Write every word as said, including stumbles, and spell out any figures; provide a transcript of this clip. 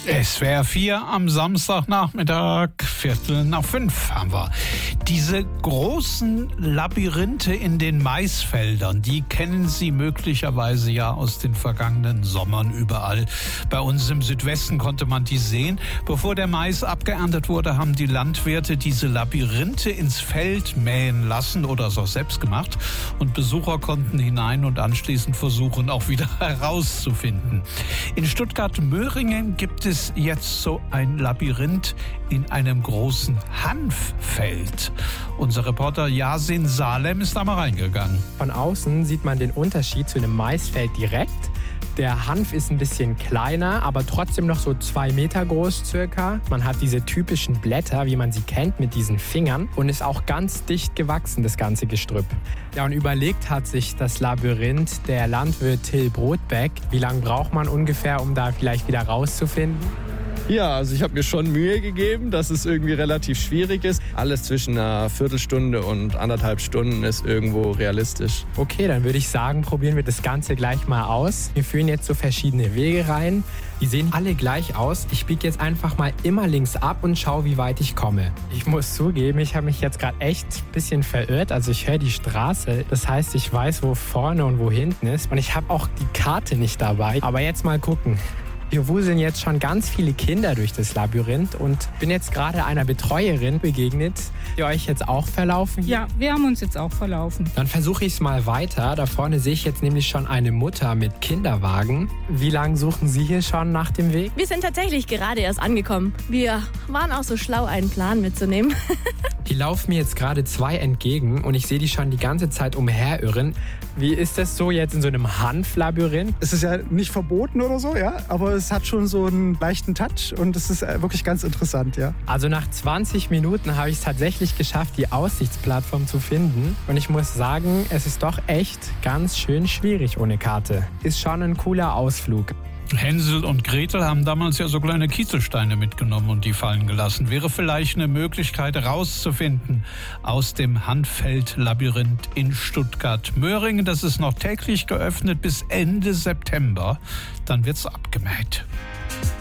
S W R vier am Samstagnachmittag, Viertel nach fünf haben wir. Diese großen Labyrinthe in den Maisfeldern, die kennen Sie möglicherweise ja aus den vergangenen Sommern überall. Bei uns im Südwesten konnte man die sehen. Bevor der Mais abgeerntet wurde, haben die Landwirte diese Labyrinthe ins Feld mähen lassen oder es auch selbst gemacht. Und Besucher konnten hinein und anschließend versuchen, auch wieder herauszufinden. In Stuttgart-Möhringen gibt es jetzt so ein Labyrinth in einem großen Hanffeld. Unser Reporter Yasin Salem ist da mal reingegangen. Von außen sieht man den Unterschied zu einem Maisfeld direkt. Der Hanf ist ein bisschen kleiner, aber trotzdem noch so zwei Meter groß circa. Man hat diese typischen Blätter, wie man sie kennt, mit diesen Fingern und ist auch ganz dicht gewachsen, das ganze Gestrüpp. Ja, und überlegt hat sich das Labyrinth der Landwirt Till Brotbeck. Wie lange braucht man ungefähr, um da vielleicht wieder rauszufinden? Ja, also ich habe mir schon Mühe gegeben, dass es irgendwie relativ schwierig ist. Alles zwischen einer Viertelstunde und anderthalb Stunden ist irgendwo realistisch. Okay, dann würde ich sagen, probieren wir das Ganze gleich mal aus. Wir führen jetzt so verschiedene Wege rein. Die sehen alle gleich aus. Ich biege jetzt einfach mal immer links ab und schaue, wie weit ich komme. Ich muss zugeben, ich habe mich jetzt gerade echt ein bisschen verirrt. Also ich höre die Straße. Das heißt, ich weiß, wo vorne und wo hinten ist. Und ich habe auch die Karte nicht dabei. Aber jetzt mal gucken. Hier wuseln jetzt schon ganz viele Kinder durch das Labyrinth und bin jetzt gerade einer Betreuerin begegnet. Habt ihr euch jetzt auch verlaufen? Ja, wir haben uns jetzt auch verlaufen. Dann versuche ich es mal weiter. Da vorne sehe ich jetzt nämlich schon eine Mutter mit Kinderwagen. Wie lange suchen Sie hier schon nach dem Weg? Wir sind tatsächlich gerade erst angekommen. Wir waren auch so schlau, einen Plan mitzunehmen. Die laufen mir jetzt gerade zwei entgegen und ich sehe die schon die ganze Zeit umherirren. Wie ist das so jetzt in so einem Hanflabyrinth? Es ist ja nicht verboten oder so, ja, aber es hat schon so einen leichten Touch und es ist wirklich ganz interessant, ja. Also nach zwanzig Minuten habe ich es tatsächlich geschafft, die Aussichtsplattform zu finden. Und ich muss sagen, es ist doch echt ganz schön schwierig ohne Karte. Ist schon ein cooler Ausflug. Hänsel und Gretel haben damals ja so kleine Kieselsteine mitgenommen und die fallen gelassen. Wäre vielleicht eine Möglichkeit rauszufinden aus dem Hanffeld-Labyrinth in Stuttgart-Möhringen. Das ist noch täglich geöffnet bis Ende September. Dann wird's abgemäht.